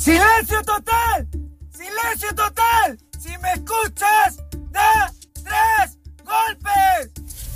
¡Silencio total! ¡Silencio total! ¡Si me escuchas, da 3 golpes!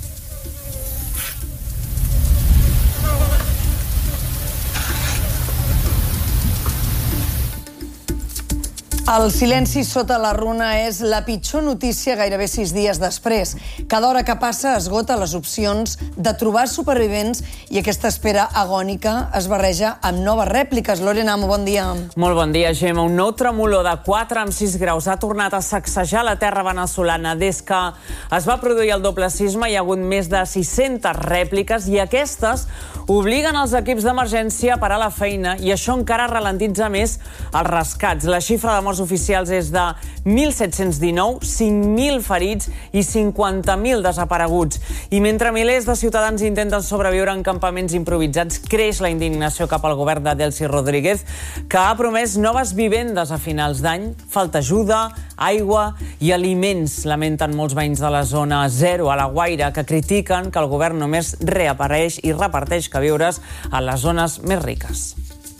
El silenci sota la runa és la pitjor notícia gairebé 6 dies després. Cada hora que passa esgota les opcions de trobar supervivents i aquesta espera agònica es barreja amb noves rèpliques. Lorena Amo, bon dia. Molt bon dia, Gemma. Un nou tremolor de 4,6 graus ha tornat a sacsejar la terra veneçolana. Des que es va produir el doble sisme hi ha hagut més de 600 rèpliques i aquestes obliguen els equips d'emergència a parar la feina i això encara ralentitza més els rescats. La xifra de morts oficials és de 1.719, 5.000 ferits i 50.000 desapareguts. I mentre milers de ciutadans intenten sobreviure en campaments improvisats, creix la indignació cap al govern de Delcy Rodríguez, que ha promès noves vivendes a finals d'any. Falta ajuda, aigua i aliments, lamenten molts veïns de la zona 0 a la Guaira, que critiquen que el govern només reapareix i reparteix queviures a les zones més riques.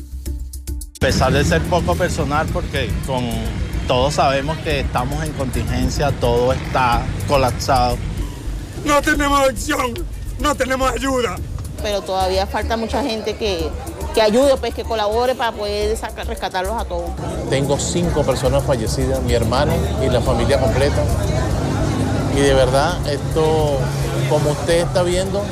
A pesar de ser poco personal, porque todos sabemos que estamos en contingencia, todo está colapsado. No tenemos acción, no tenemos ayuda. Pero todavía falta mucha gente que ayude, pues, que colabore para poder rescatarlos a todos. Tengo 5 personas fallecidas, mi hermano y la familia completa. Y de verdad, esto, como usted está viendo,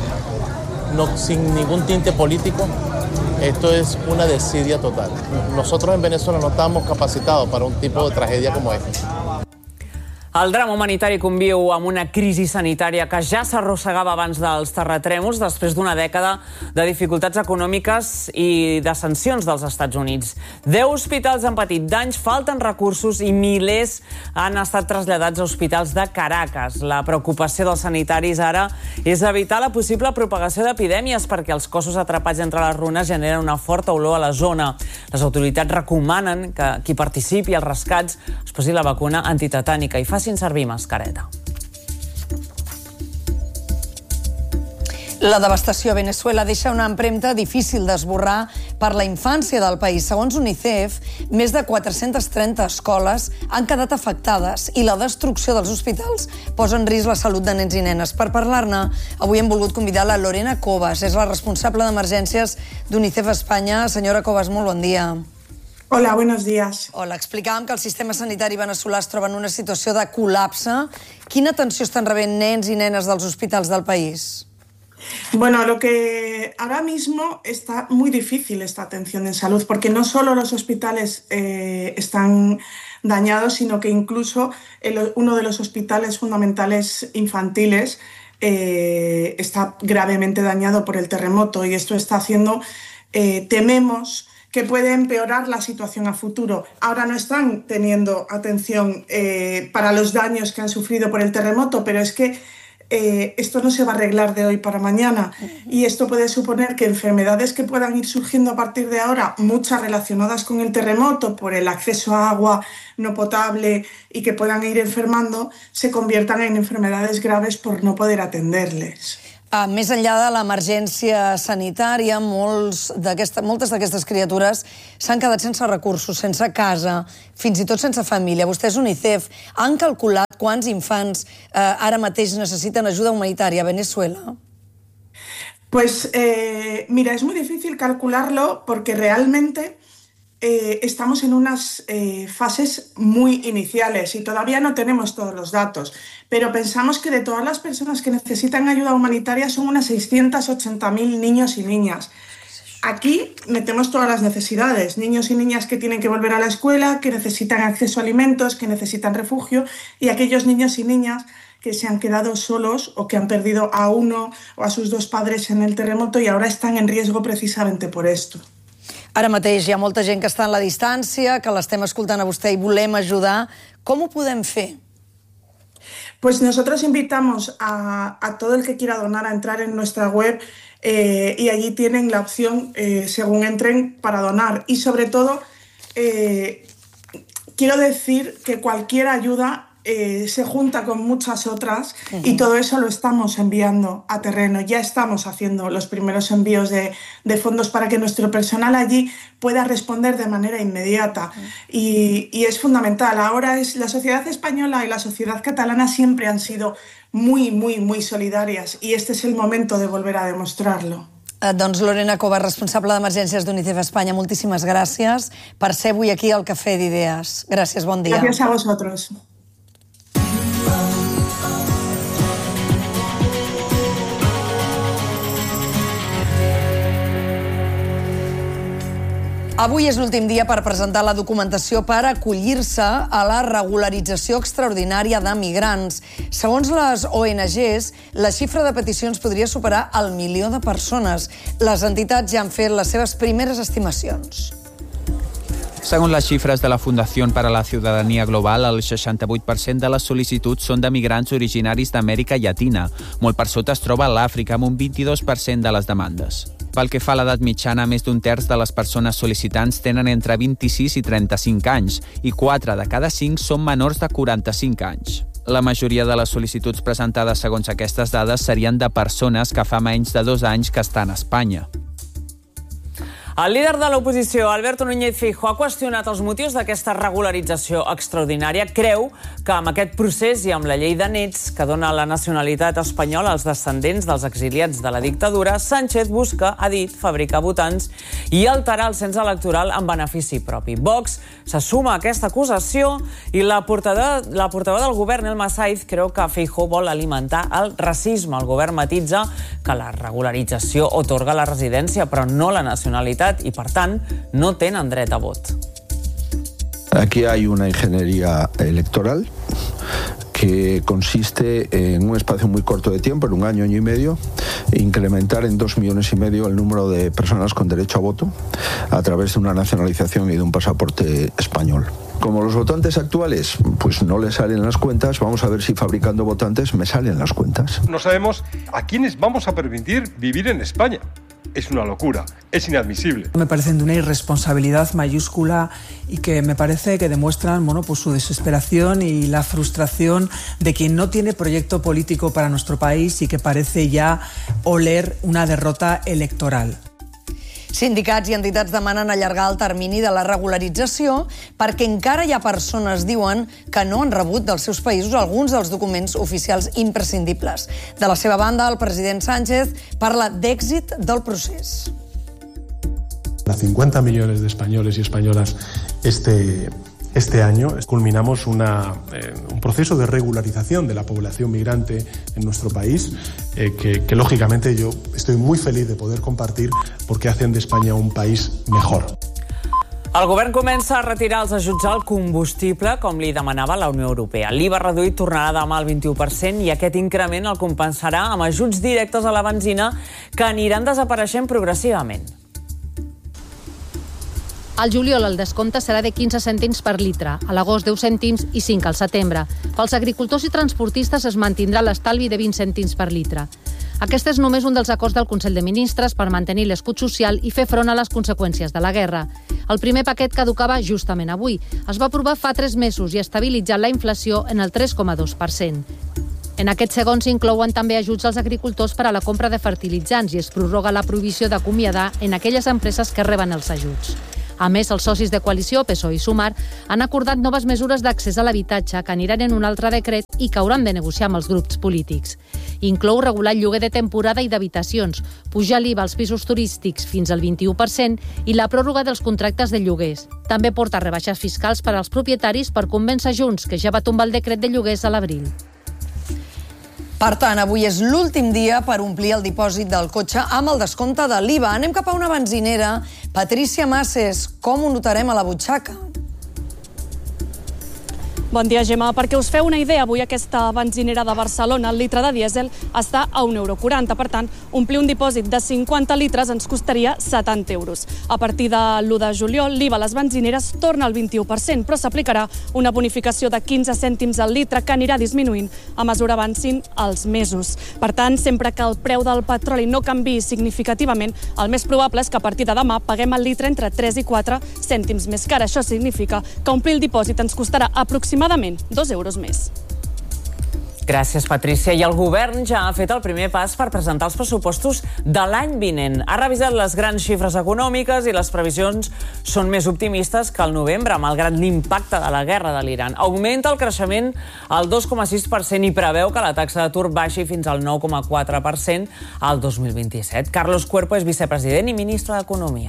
no, sin ningún tinte político, esto es una desidia total. Nosotros en Venezuela no estamos capacitados para un tipo de tragedia como esta. El drama humanitari conviu amb una crisi sanitària que ja s'arrossegava abans dels terratrèmols, després d'una dècada de dificultats econòmiques i de sancions dels Estats Units. 10 hospitals han patit danys, falten recursos i milers han estat traslladats a hospitals de Caracas. La preocupació dels sanitaris ara és evitar la possible propagació d'epidèmies perquè els cossos atrapats entre les runes generen una forta olor a la zona. Les autoritats recomanen que qui participi als rescats es posi la vacuna antitetànica i faci servir mascareta. La devastació a Veneçuela deixa una empremta difícil d'esborrar per la infància del país. Segons UNICEF, més de 430 escoles han quedat afectades i la destrucció dels hospitals posa en risc la salut de nens i nenes. Per parlar-ne, avui hem volgut convidar la Lorena Cobas, és la responsable d'emergències d'UNICEF Espanya. Senyora Cobas, molt bon dia. Hola, buenos días. Hola, explicàvem que el sistema sanitari veneçolà es troba en una situació de col·lapse. Quina atenció estan rebent nens i nenes dels hospitals del país? Bueno, lo que ahora mismo está muy difícil esta atención en salud, porque no solo los hospitales están dañados, sino que incluso uno de los hospitales fundamentales infantiles está gravemente dañado por el terremoto y esto está haciendo, tememos, que puede empeorar la situación a futuro. Ahora no están teniendo atención para los daños que han sufrido por el terremoto, pero es que esto no se va a arreglar de hoy para mañana y esto puede suponer que enfermedades que puedan ir surgiendo a partir de ahora, muchas relacionadas con el terremoto por el acceso a agua no potable y que puedan ir enfermando, se conviertan en enfermedades graves por no poder atenderles. Més enllà de l'emergència sanitària, moltes d'aquestes criatures s'han quedat sense recursos, sense casa, fins i tot sense família. Vostès, UNICEF, han calculat quants infants ara mateix necessiten ajuda humanitària a Venezuela? Pues mira, es muy difícil calcularlo porque realmente estamos en unas fases muy iniciales y todavía no tenemos todos los datos, pero pensamos que de todas las personas que necesitan ayuda humanitaria son unas 680.000 niños y niñas. Aquí metemos todas las necesidades, niños y niñas que tienen que volver a la escuela, que necesitan acceso a alimentos, que necesitan refugio y aquellos niños y niñas que se han quedado solos o que han perdido a uno o a sus 2 padres en el terremoto y ahora están en riesgo precisamente por esto. Ara mateix hi ha molta gent que està en la distància, que l'estem escoltant a vostè i volem ajudar. Com ho podem fer? Pues nosotros invitamos a todo el que quiera donar a entrar en nuestra web y allí tienen la opción, según entren, para donar. Y sobre todo, quiero decir que cualquier ayuda se junta con muchas otras y todo eso lo estamos enviando a terreno. Ya estamos haciendo los primeros envíos de fondos para que nuestro personal allí pueda responder de manera inmediata. Y es fundamental. Ahora la sociedad española y la sociedad catalana siempre han sido muy, muy, muy solidarias y este es el momento de volver a demostrarlo. Doncs Lorena Cova, responsable d'emergències d'UNICEF Espanya, moltíssimes gràcies per ser avui aquí al Cafè d'Idees. Gràcies, bon dia. Gràcies a vosotros. Avui és l'últim dia per presentar la documentació per acollir-se a la regularització extraordinària de migrants. Segons les ONGs, la xifra de peticions podria superar el 1 milió de persones. Les entitats ja han fet les seves primeres estimacions. Segons les xifres de la Fundació per a la Ciutadania Global, el 68% de les sol·licituds són de migrants originaris d'Amèrica Llatina. Molt per sota es troba l'Àfrica, amb un 22% de les demandes. Pel que fa a l'edat mitjana, més d'un terç de les persones sol·licitants tenen entre 26 i 35 anys i 4 de cada 5 són menors de 45 anys. La majoria de les sol·licituds presentades segons aquestes dades serien de persones que fa menys de 2 anys que estan a Espanya. El líder de l'oposició, Alberto Núñez Feijóo, ha qüestionat els motius d'aquesta regularització extraordinària. Creu que amb aquest procés i amb la llei de nets que dona la nacionalitat espanyola als descendents dels exiliats de la dictadura, Sánchez busca, ha dit, fabricar votants i alterar el cens electoral en benefici propi. Vox se suma a aquesta acusació i la portaveu del govern, Elma Saiz, creu que Feijóo vol alimentar el racisme. El govern matitza que la regularització otorga la residència, però no la nacionalitat, i, per tant, no tenen dret a vot. Aquí hay una ingeniería electoral que consiste en un espacio muy corto de tiempo, en 1 año, año y medio, incrementar en 2,5 millones el número de personas con derecho a voto a través de una nacionalización y de un pasaporte español. Como los votantes actuales pues no les salen las cuentas, vamos a ver si fabricando votantes me salen las cuentas. No sabemos a quiénes vamos a permitir vivir en España. Es una locura, es inadmisible. Me parecen de una irresponsabilidad mayúscula y que me parece que demuestran pues su desesperación y la frustración de quien no tiene proyecto político para nuestro país y que parece ya oler una derrota electoral. Sindicats i entitats demanen allargar el termini de la regularització perquè encara hi ha persones, diuen, que no han rebut dels seus països alguns dels documents oficials imprescindibles. De la seva banda, el president Sánchez parla d'èxit del procés. A 50 millones de españoles y españolas este año culminamos un proceso de regularización de la población migrante en nuestro país que lógicamente yo estoy muy feliz de poder compartir porque hacen de España un país mejor. El govern comença a retirar els ajuts al combustible, com li demanava la Unió Europea. L'IVA reduït tornarà demà al 21% i aquest increment el compensarà amb ajuts directes a la benzina que aniran desapareixent progressivament. Al juliol el descompte serà de 15 cèntims per litre, a l'agost 10 cèntims i 5 al setembre. Pels agricultors i transportistes es mantindrà l'estalvi de 20 cèntims per litre. Aquest és només un dels acords del Consell de Ministres per mantenir l'escut social i fer front a les conseqüències de la guerra. El primer paquet caducava justament avui. Es va aprovar fa 3 mesos i ha estabilitzat la inflació en el 3,2%. En aquest segon s'inclouen també ajuts als agricultors per a la compra de fertilitzants i es prorroga la prohibició d'acomiadar en aquelles empreses que reben els ajuts. A més, els socis de coalició, PSOE i Sumar, han acordat noves mesures d'accés a l'habitatge que aniran en un altre decret i que hauran de negociar amb els grups polítics. Inclou regular el lloguer de temporada i d'habitacions, pujar l'IVA als pisos turístics fins al 21% i la pròrroga dels contractes de lloguers. També porta rebaixes fiscals per als propietaris per convèncer Junts, que ja va tombar el decret de lloguers a l'abril. Per tant, avui és l'últim dia per omplir el dipòsit del cotxe amb el descompte de l'IVA. Anem cap a una benzinera. Patrícia Masses, com ho notarem a la butxaca? Bon dia, Gemma. Perquè us feu una idea, avui aquesta benzinera de Barcelona, el litre de dièsel està a 1,40 €. Per tant, omplir un dipòsit de 50 litres ens costaria 70 €. A partir de l'1 de juliol, l'IVA a les benzineres torna al 21%, però s'aplicarà una bonificació de 15 cèntims al litre que anirà disminuint a mesura avancin els mesos. Per tant, sempre que el preu del petroli no canviï significativament, el més probable és que a partir de demà paguem el litre entre 3 i 4 cèntims més car. Això significa que omplir el dipòsit ens costarà aproximadament aproximadament 2 euros més. Gràcies, Patrícia. I el govern ja ha fet el primer pas per presentar els pressupostos de l'any vinent. Ha revisat les grans xifres econòmiques i les previsions són més optimistes que al novembre, malgrat l'impacte de la guerra de l'Iran. Augmenta el creixement al 2,6% i preveu que la taxa d'atur baixi fins al 9,4% al 2027. Carlos Cuerpo és vicepresident i ministre d'Economia.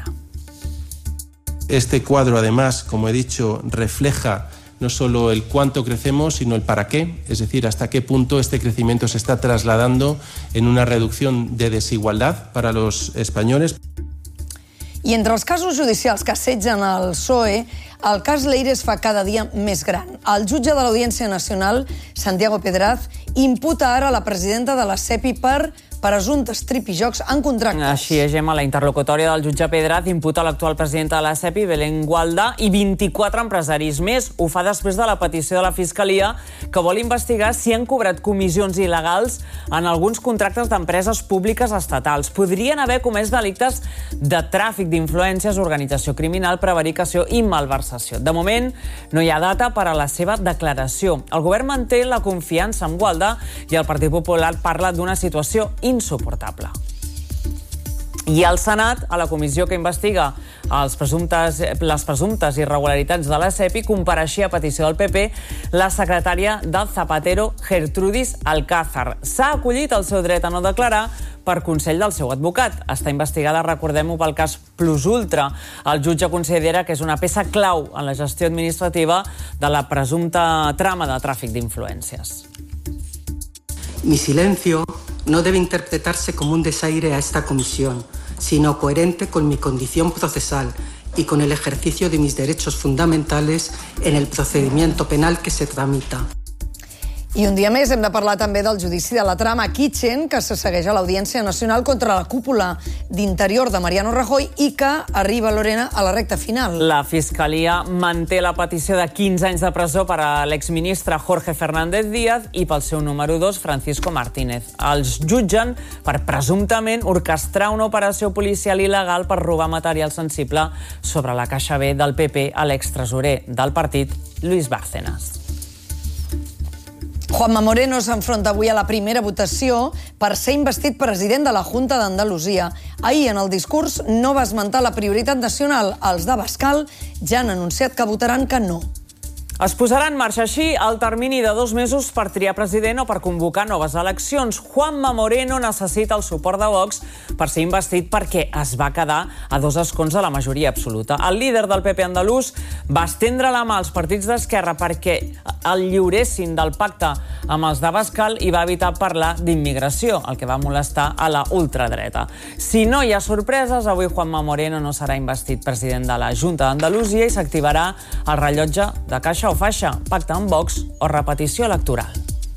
Este cuadro, además, como he dicho, refleja no solo el cuánto crecemos, sino el para qué, es decir, hasta qué punto este crecimiento se está trasladando en una reducción de desigualdad para los españoles. I entre els casos judicials que assetgen el PSOE, el cas Leire es fa cada dia més gran. El jutge de l'Audiència Nacional, Santiago Pedraz, imputa ara la presidenta de la SEPI per presumptes tripijocs en contractes. Així és, Gemma, la interlocutòria del jutge Pedraz imputa l'actual presidenta de la SEPI, Belén Gualda, i 24 empresaris més. Ho fa després de la petició de la Fiscalia, que vol investigar si han cobrat comissions il·legals en alguns contractes d'empreses públiques estatals. Podrien haver comès delictes de tràfic d'influències, organització criminal, prevaricació i malversació. De moment, no hi ha data per a la seva declaració. El govern manté la confiança en Gualda i el Partit Popular parla d'una situació insuportable. I al Senat, a la comissió que investiga les presumptes irregularitats de la SEPI, compareixia a petició del PP la secretària del Zapatero, Gertrudis Alcázar. S'ha acollit el seu dret a no declarar per consell del seu advocat. Està investigada, recordem-ho, pel cas Plus Ultra. El jutge considera que és una peça clau en la gestió administrativa de la presumpta trama de tràfic d'influències. Mi silencio no debe interpretarse como un desaire a esta comisión, sino coherente con mi condición procesal y con el ejercicio de mis derechos fundamentales en el procedimiento penal que se tramita. I un dia més hem de parlar també del judici de la trama Kitchen, que se segueix a l'Audiència Nacional contra la cúpula d'Interior de Mariano Rajoy i que arriba, Lorena, a la recta final. La Fiscalia manté la petició de 15 anys de presó per a l'exministre Jorge Fernández Díaz i pel seu número 2, Francisco Martínez. Els jutgen per presumptament orquestrar una operació policial il·legal per robar material sensible sobre la caixa B del PP a l'extresorer del partit, Luis Bárcenas. Juanma Moreno s'enfronta avui a la primera votació per ser investit president de la Junta d'Andalusia. Ahir, en el discurs, no va esmentar la prioritat nacional. Els d'Abascal ja han anunciat que votaran que no. Es posarà en marxa així el termini de 2 mesos per triar president o per convocar noves eleccions. Juanma Moreno necessita el suport de Vox per ser investit perquè es va quedar a 2 escons de la majoria absoluta. El líder del PP andalús va estendre la mà als partits d'esquerra perquè el lliuressin del pacte amb els d'Abascal i va evitar parlar d'immigració, el que va molestar a la ultradreta. Si no hi ha sorpreses, avui Juanma Moreno no serà investit president de la Junta d'Andalusia i s'activarà el rellotge de caixa o faixa, pacte amb Vox o repetició electoral.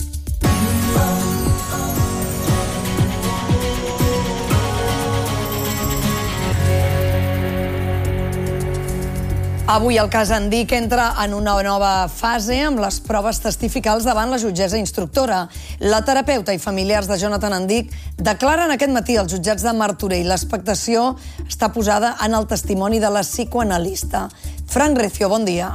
Avui el cas Andic entra en una nova fase amb les proves testificals davant la jutgessa instructora. La terapeuta i familiars de Jonathan Andic declaren aquest matí als jutjats de Martorell. L'expectació està posada en el testimoni de la psicoanalista. Frank Recio, bon dia.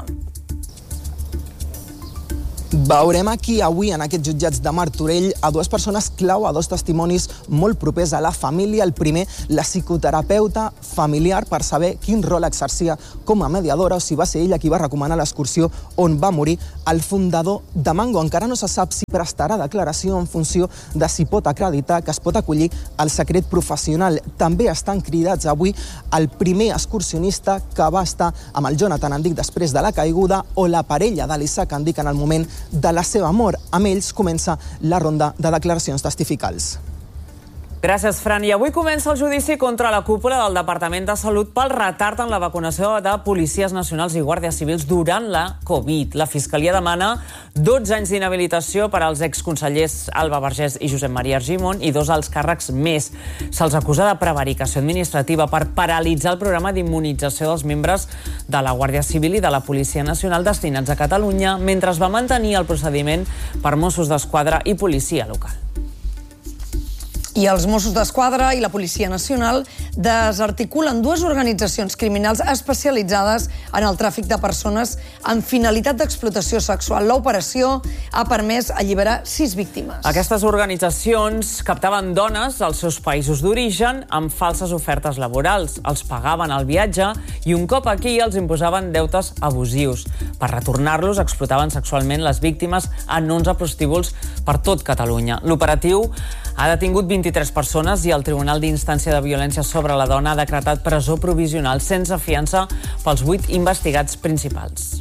Veurem aquí avui en aquests jutjats de Martorell a 2 persones clau, a 2 testimonis molt propers a la família. El primer, la psicoterapeuta familiar, per saber quin rol exercia com a mediadora o si va ser ella qui va recomanar l'excursió on va morir el fundador de Mango. Encara no se sap si prestarà declaració en funció de si pot acreditar que es pot acollir al secret professional. També estan cridats avui el primer excursionista que va estar amb el Jonathan Andic després de la caiguda o la parella de l'Isaac Andic en el moment de la seva mort. Amb ells comença la ronda de declaracions testificals. Gràcies, Fran. I avui comença el judici contra la cúpula del Departament de Salut pel retard en la vacunació de policies nacionals i guàrdies civils durant la Covid. La Fiscalia demana 12 anys d'inhabilitació per als exconsellers Alba Vergés i Josep Maria Argimon i 2 alts càrrecs més. Se'ls acusa de prevaricació administrativa per paralitzar el programa d'immunització dels membres de la Guàrdia Civil i de la Policia Nacional destinats a Catalunya mentre es va mantenir el procediment per Mossos d'Esquadra i policia local. I els Mossos d'Esquadra i la Policia Nacional desarticulen dues organitzacions criminals especialitzades en el tràfic de persones amb finalitat d'explotació sexual. L'operació ha permès alliberar 6 víctimes. Aquestes organitzacions captaven dones als seus països d'origen amb falses ofertes laborals. Els pagaven el viatge i un cop aquí els imposaven deutes abusius. Per retornar-los explotaven sexualment les víctimes en 11 prostíbuls per tot Catalunya. L'operatiu ha detingut 23 persones i el Tribunal d'Instància de Violència sobre la Dona ha decretat presó provisional sense fiança pels 8 investigats principals.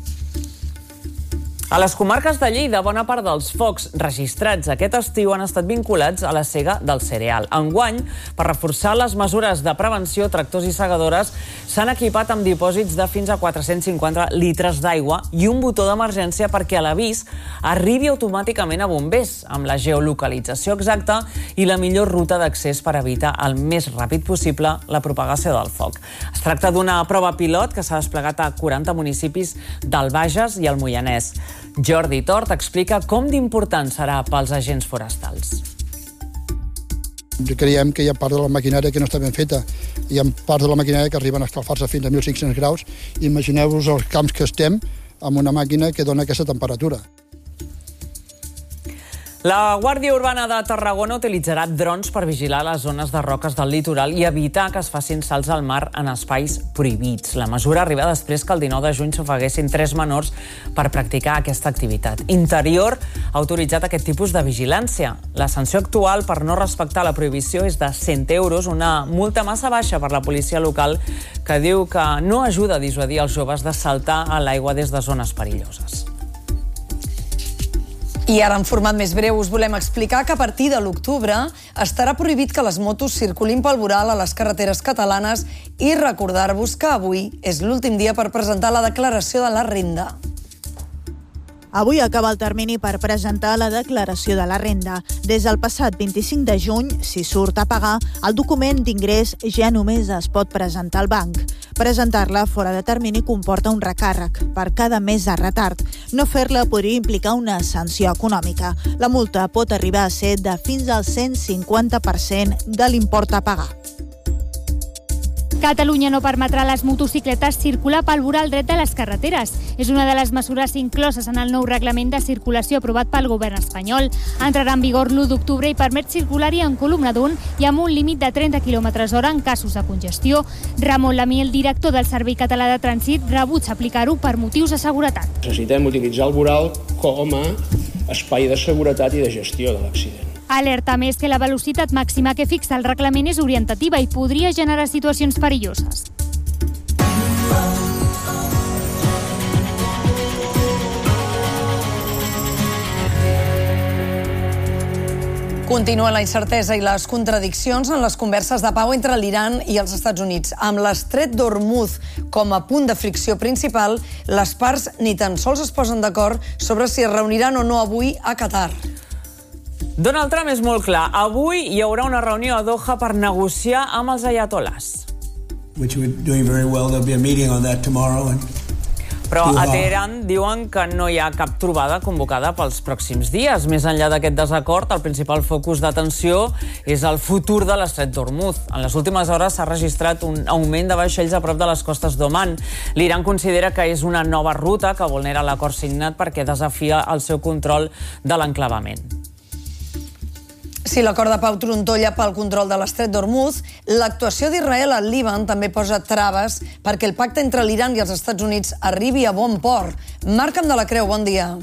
A les comarques de Lleida, bona part dels focs registrats aquest estiu han estat vinculats a la sega del cereal. Enguany, per reforçar les mesures de prevenció, tractors i segadores s'han equipat amb dipòsits de fins a 450 litres d'aigua i un botó d'emergència perquè a l'avís arribi automàticament a bombers, amb la geolocalització exacta i la millor ruta d'accés per evitar el més ràpid possible la propagació del foc. Es tracta d'una prova pilot que s'ha desplegat a 40 municipis del Bages i el Moianès. Jordi Tort explica com d'important serà pels agents forestals. Creiem que hi ha part de la maquinària que no està ben feta. Hi ha part de la maquinària que arriben a escalfar-se fins a 1.500 graus. Imagineu-vos els camps que estem amb una màquina que dona aquesta temperatura. La Guàrdia Urbana de Tarragona utilitzarà drons per vigilar les zones de roques del litoral i evitar que es facin salts al mar en espais prohibits. La mesura arriba després que el 19 de juny s'ofeguessin 3 menors per practicar aquesta activitat. Interior ha autoritzat aquest tipus de vigilància. La sanció actual per no respectar la prohibició és de 100 euros, una multa massa baixa per la policia local que diu que no ajuda a dissuadir els joves de saltar a l'aigua des de zones perilloses. I ara, en format més breu, us volem explicar que a partir de l'octubre estarà prohibit que les motos circulin pel voral a les carreteres catalanes i recordar-vos que avui és l'últim dia per presentar la declaració de la renda. Avui acaba el termini per presentar la declaració de la renda. Des del passat 25 de juny, si surt a pagar, el document d'ingrés ja només es pot presentar al banc. Presentar-la fora de termini comporta un recàrrec per cada mes de retard. No fer-la podria implicar una sanció econòmica. La multa pot arribar a ser de fins al 150% de l'import a pagar. Catalunya no permetrà a les motocicletes circular pel voral dret de les carreteres. És una de les mesures incloses en el nou reglament de circulació aprovat pel govern espanyol. Entrarà en vigor l'1 d'octubre i permet circular-hi en columna d'un i amb un límit de 30 km/h en casos de congestió. Ramon Lamí, el director del Servei Català de Trànsit, rebutja aplicar-ho per motius de seguretat. Necessitem utilitzar el voral com a espai de seguretat i de gestió de l'accident. Alerta més que la velocitat màxima que fixa el reglament és orientativa i podria generar situacions perilloses. Continua la incertesa i les contradiccions en les converses de pau entre l'Iran i els Estats Units. Amb l'estret d'Hormuz com a punt de fricció principal, les parts ni tan sols es posen d'acord sobre si es reuniran o no avui a Qatar. Donald Trump és molt clar. Avui hi haurà una reunió a Doha per negociar amb els ayatolás. Però a Teheran diuen que no hi ha cap trobada convocada pels pròxims dies. Més enllà d'aquest desacord, el principal focus d'atenció és el futur de l'estret d'Hormuz. En les últimes hores s'ha registrat un augment de vaixells a prop de les costes d'Oman. L'Iran considera que és una nova ruta que vulnera l'acord signat perquè desafia el seu control de l'enclavament. Si l'acord de pau trontolla pel control de l'estret d'Hormuz, l'actuació d'Israel al Líban també posa traves perquè el pacte entre l'Iran i els Estats Units arribi a bon port. Marc Camdalacreu, bon dia.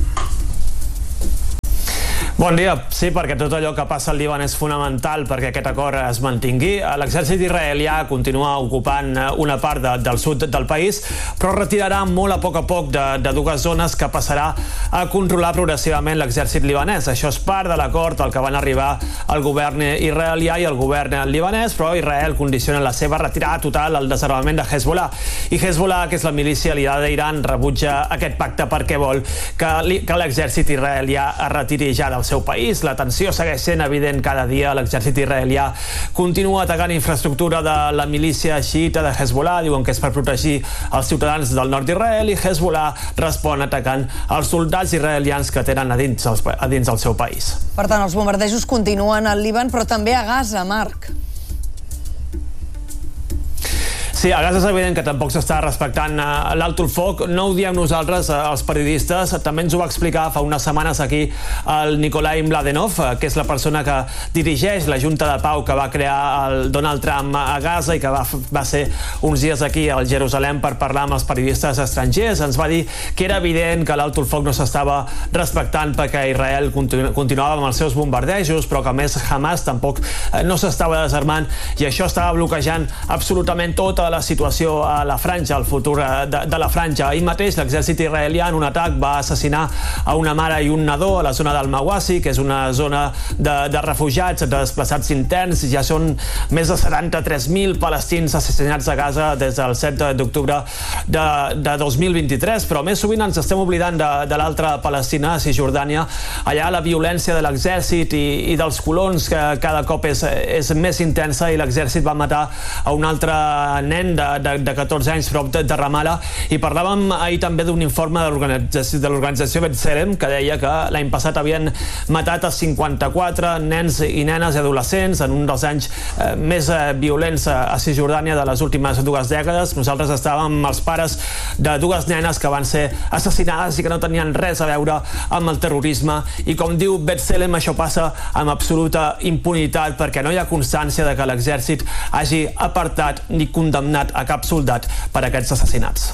Bon dia. Sí, perquè tot allò que passa al Líban és fonamental perquè aquest acord es mantingui. L'exèrcit israelià continua ocupant una part del sud del país, però retirarà molt a poc de dues zones que passarà a controlar progressivament l'exèrcit libanès. Això és part de l'acord al que van arribar el govern israelià i el govern libanès, però Israel condiciona la seva retirada total al desarmament de Hezbollah. I Hezbollah, que és la milícia aliada d'Iran, rebutja aquest pacte perquè vol que l'exèrcit israelià es retiri ja del seu país. La tensió segueix sent evident cada dia. L'exèrcit israelià continua atacant infraestructura de la milícia xiita de Hezbollah. Diuen que és per protegir els ciutadans del nord d'Israel, i Hezbollah respon atacant els soldats israelians que tenen a dins el seu país. Per tant, els bombardejos continuen al Líban, però també a Gaza, Marc. Sí, a Gaza és evident que tampoc s'està respectant l'alto el foc. No ho diem nosaltres, els periodistes. També ens ho va explicar fa unes setmanes aquí el Nikolai Mladenov, que és la persona que dirigeix la Junta de Pau que va crear el Donald Trump a Gaza i que va ser uns dies aquí al Jerusalem per parlar amb els periodistes estrangers. Ens va dir que era evident que l'alto el foc no s'estava respectant perquè Israel continuava amb els seus bombardejos, però que a més Hamas tampoc no s'estava desarmant, i això estava bloquejant absolutament tota la situació a la franja, el futur de la franja. Ahir mateix l'exèrcit israelià en un atac va assassinar a una mare i un nadó a la zona del Mawasi, que és una zona de refugiats, de desplaçats interns. Ja són més de 73.000 palestins assassinats a Gaza des del 7 d'octubre de 2023, però més sovint ens estem oblidant de l'altra Palestina, Cisjordània. Allà la violència de l'exèrcit i dels colons que cada cop és més intensa, i l'exèrcit va matar a un altre nen de 14 anys prop de Ramallah. I parlàvem ahir també d'un informe de l'organització B'Tselem que deia que l'any passat havien matat a 54 nens i nenes i adolescents en un dels anys més violents a Cisjordània de les últimes 2 dècades. Nosaltres estàvem amb els pares de 2 nenes que van ser assassinades i que no tenien res a veure amb el terrorisme, i com diu B'Tselem, això passa amb absoluta impunitat perquè no hi ha constància de que l'exèrcit hagi apartat ni condemnat a cap soldat per aquests assassinats.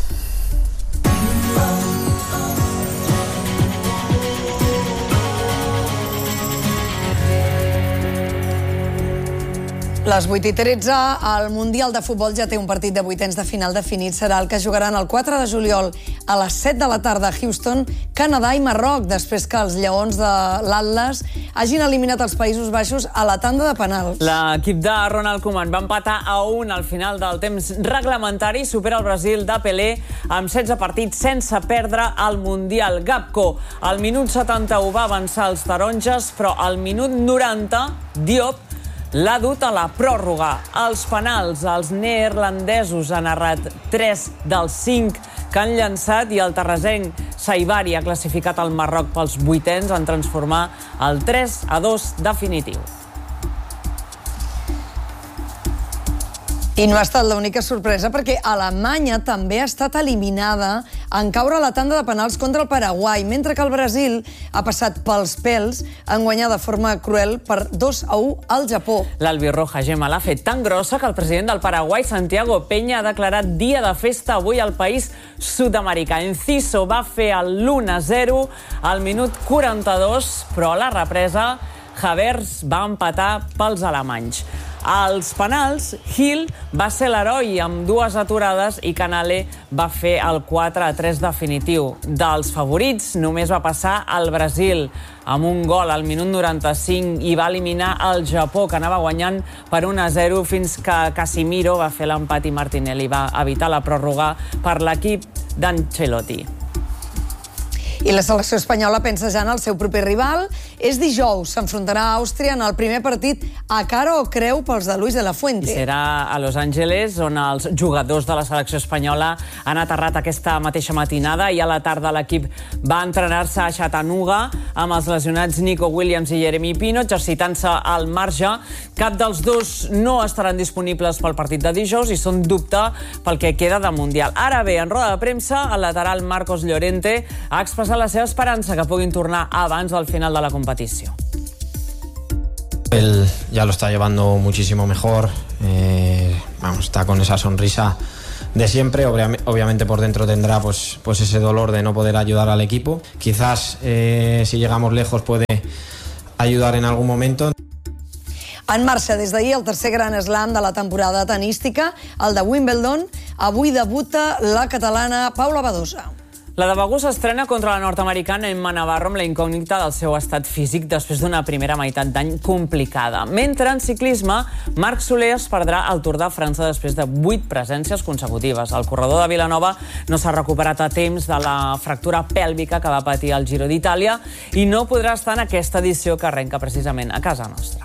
Les 8:13, el Mundial de Futbol ja té un partit de vuitens de final definit. Serà el que jugaran el 4 de juliol a les 7 de la tarda a Houston, Canadà i Marroc, després que els lleons de l'Atlas hagin eliminat els Països Baixos a la tanda de penals. L'equip de Ronald Koeman va empatar a 1 al final del temps reglamentari, supera el Brasil de Pelé amb 16 partits sense perdre el Mundial. Gabko, al minut 71 va avançar els taronges, però al minut 90 Diop l'ha dut a la pròrroga. Els penals, els neerlandesos han errat 3 dels 5 que han llançat, i el terrasenc Saibari ha classificat el Marroc pels vuitens en transformar el 3-2 definitiu. I no ha estat l'única sorpresa, perquè Alemanya també ha estat eliminada en caure a la tanda de penals contra el Paraguai, mentre que el Brasil ha passat pels pèls en guanyar de forma cruel per 2-1 al Japó. L'albirroja, Gemma, l'ha fet tan grossa que el president del Paraguai, Santiago Peña, ha declarat dia de festa avui al país sud-americà. Enciso va fer el l'1-0 al minut 42, però a la represa Havertz va empatar pels alemanys. Als penals, Gil va ser l'heroi amb 2 aturades i Canale va fer el 4-3 definitiu. Dels favorits només va passar el Brasil amb un gol al minut 95 i va eliminar el Japó, que anava guanyant per 1-0 fins que Casimiro va fer l'empat i Martinelli va evitar la pròrroga per l'equip d'Ancelotti. I la selecció espanyola pensa ja en el seu proper rival. És dijous, s'enfrontarà a Àustria en el primer partit a cara o creu pels de Luis de la Fuente. I serà a Los Angeles, on els jugadors de la selecció espanyola han aterrat aquesta mateixa matinada, i a la tarda l'equip va entrenar-se a Chattanooga amb els lesionats Nico Williams i Jeremy Pino, exercitant-se al marge. Cap dels dos no estaran disponibles pel partit de dijous i són dubte pel que queda de Mundial. Ara bé, en roda de premsa, el lateral Marcos Llorente ha expressat la seva esperança que puguin tornar abans del final de la competició. Él ya lo está llevando muchísimo mejor, está con esa sonrisa de siempre. Obviamente por dentro tendrá pues ese dolor de no poder ayudar al equipo. Quizás si llegamos lejos puede ayudar en algún momento. En marxa des d'ahir el tercer gran slam de la temporada tenística, el de Wimbledon. Avui debuta la catalana Paula Badosa. La de Begur s'estrena contra la nord-americana Emma Navarro amb la incògnita del seu estat físic després d'una primera meitat d'any complicada. Mentre en ciclisme, Marc Soler es perdrà el Tour de França després de 8 presències consecutives. El corredor de Vilanova no s'ha recuperat a temps de la fractura pèlvica que va patir al Giro d'Itàlia i no podrà estar en aquesta edició que arrenca precisament a casa nostra.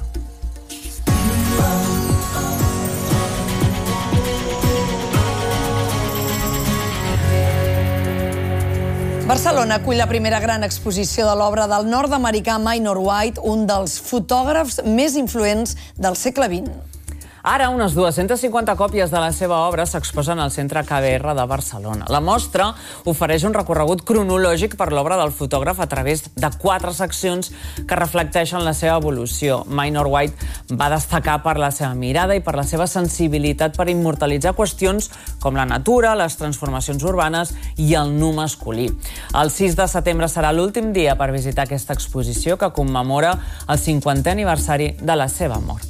Barcelona acull la primera gran exposició de l'obra del nord-americà Minor White, un dels fotògrafs més influents del segle XX. Ara, unes 250 còpies de la seva obra s'exposen al Centre KBR de Barcelona. La mostra ofereix un recorregut cronològic per l'obra del fotògraf a través de 4 seccions que reflecteixen la seva evolució. Minor White va destacar per la seva mirada i per la seva sensibilitat per immortalitzar qüestions com la natura, les transformacions urbanes i el nu masculí. El 6 de setembre serà l'últim dia per visitar aquesta exposició que commemora el 50è aniversari de la seva mort.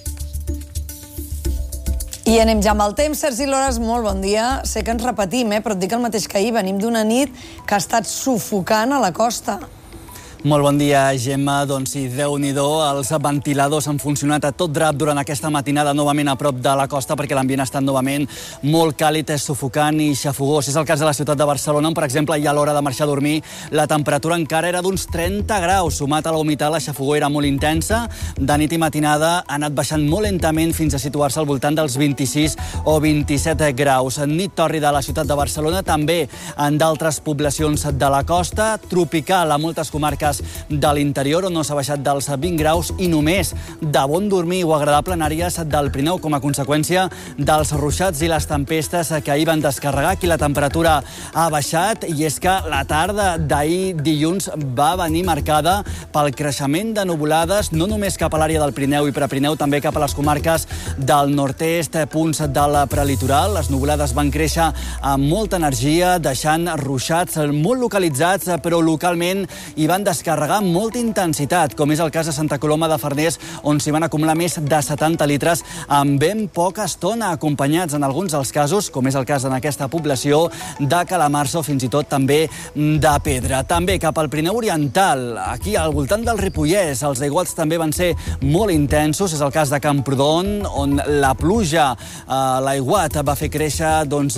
I anem ja amb el temps. Sergi Lores, molt bon dia. Sé que ens repetim, però et dic el mateix que ahir. Venim d'una nit que ha estat sufocant a la costa. Molt bon dia, Gemma. Doncs sí, Déu-n'hi-do, els ventiladors han funcionat a tot drap durant aquesta matinada novament a prop de la costa perquè l'ambient ha estat novament molt càlid, sufocant i xafogós. És el cas de la ciutat de Barcelona, on, per exemple, ja a l'hora de marxar a dormir, la temperatura encara era d'uns 30 graus. Sumat a la humitat, la xafogor era molt intensa. De nit i matinada ha anat baixant molt lentament fins a situar-se al voltant dels 26 o 27 graus. Nit tòrrida a la ciutat de Barcelona, també en d'altres poblacions de la costa, tropical a moltes comarques de l'interior, on no s'ha baixat dels 20 graus i només de bon dormir o agradable en àrees del Pirineu com a conseqüència dels ruixats i les tempestes que ahir van descarregar. Aquí la temperatura ha baixat i és que la tarda d'ahir dilluns va venir marcada pel creixement de nuvolades, no només cap a l'àrea del Pirineu i Prepirineu, també cap a les comarques del nord-est, punts del prelitoral. Les nuvolades van créixer amb molta energia, deixant ruixats molt localitzats, però localment hi van descarregar molta intensitat, com és el cas de Santa Coloma de Farners, on s'hi van acumular més de 70 litres en ben poca estona, acompanyats en alguns dels casos, com és el cas en aquesta població, de calamarsa o fins i tot també de pedra. També cap al Pirineu Oriental, aquí al voltant del Ripollès, els aiguats també van ser molt intensos. És el cas de Camprodon, on la pluja, l'aiguat, va fer créixer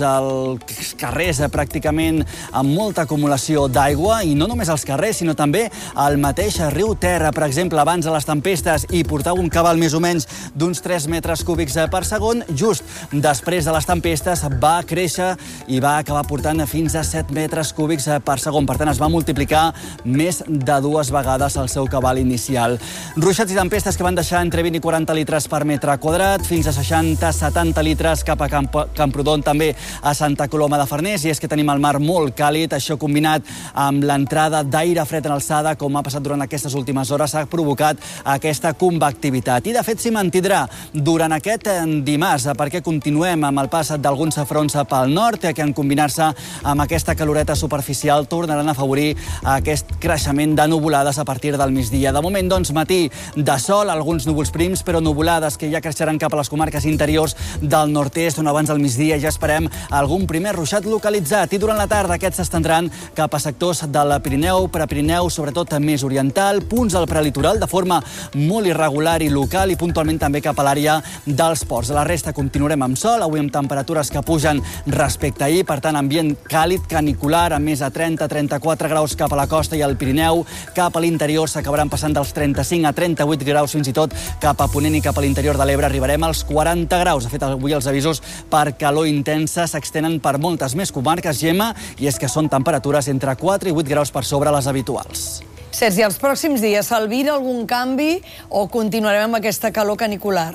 els carrers pràcticament amb molta acumulació d'aigua, i no només els carrers, sinó també el mateix riu Ter, per exemple, abans de les tempestes, i portava un cabal més o menys d'uns 3 metres cúbics per segon. Just després de les tempestes va créixer i va acabar portant fins a 7 metres cúbics per segon. Per tant, es va multiplicar més de 2 vegades el seu cabal inicial. Ruixats i tempestes que van deixar entre 20 i 40 litres per metre quadrat, fins a 60-70 litres cap a Camprodon, també a Santa Coloma de Farners. I és que tenim el mar molt càlid, això combinat amb l'entrada d'aire fred en alçada, com ha passat durant aquestes últimes hores, ha provocat aquesta convectivitat. I, de fet, s'hi mantindrà durant aquest dimarts, perquè continuem amb el pas d'alguns fronts pel nord, que en combinar-se amb aquesta caloreta superficial tornaran a afavorir aquest creixement de nuvolades a partir del migdia. De moment, doncs, matí de sol, alguns núvols prims, però nuvolades que ja creixeran cap a les comarques interiors del nord-est, on abans del migdia ja esperem algun primer ruixat localitzat. I durant la tarda aquests s'estendran cap a sectors del Pirineu, Prepirineu, sobretot més oriental, punts del prelitoral de forma molt irregular i local, i puntualment també cap a l'àrea dels ports. A la resta continuarem amb sol, avui amb temperatures que pugen respecte a ahir, per tant ambient càlid, canicular, amb més de 30-34 graus cap a la costa i al Pirineu. Cap a l'interior s'acabaran passant dels 35 a 38 graus, fins i tot cap a Ponent i cap a l'interior de l'Ebre arribarem als 40 graus. De fet, avui els avisos per calor intensa s'extenen per moltes més comarques, Gemma, i és que són temperatures entre 4 i 8 graus per sobre les habituals. Sergi, els pròxims dies s'albira algun canvi o continuarem amb aquesta calor canicular?